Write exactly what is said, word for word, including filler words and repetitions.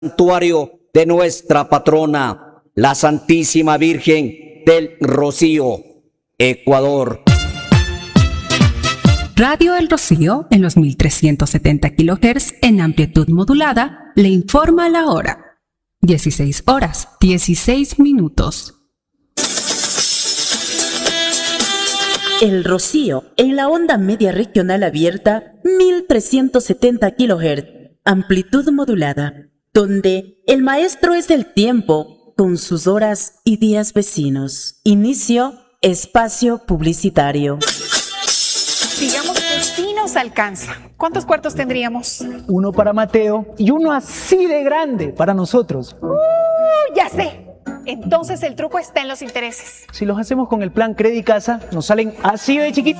santuario de nuestra patrona, la Santísima Virgen del Rocío, Ecuador. Radio El Rocío, en los mil trescientos setenta kilohertz en amplitud modulada, le informa la hora. dieciséis horas, dieciséis minutos. El Rocío, en la onda media regional abierta, mil trescientos setenta kilohertz, amplitud modulada, donde el maestro es el tiempo, con sus horas y días vecinos. Inicio, espacio publicitario. Digamos que sí nos alcanza. ¿Cuántos cuartos tendríamos? Uno para Mateo y uno así de grande para nosotros. ¡Uh, ya sé! Entonces el truco está en los intereses. Si los hacemos con el plan Credicasa, nos salen así de chiquitos.